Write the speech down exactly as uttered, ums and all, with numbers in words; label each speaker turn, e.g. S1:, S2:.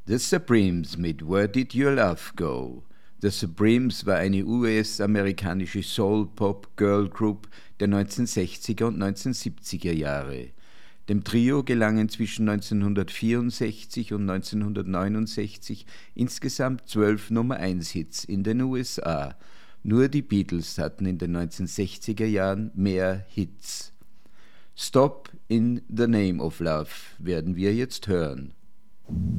S1: The Supremes mit Where Did Your Love Go? The Supremes war eine U S-amerikanische Soul-Pop-Girl-Group der neunzehnhundertsechziger und neunzehnhundertsiebziger Jahre. Dem Trio gelangen zwischen neunzehnhundertvierundsechzig und neunzehnhundertneunundsechzig insgesamt zwölf Nummer-eins-Hits in den U S A. Nur die Beatles hatten in den neunzehnhundertsechziger Jahren mehr Hits. Stop in the Name of Love werden wir jetzt hören.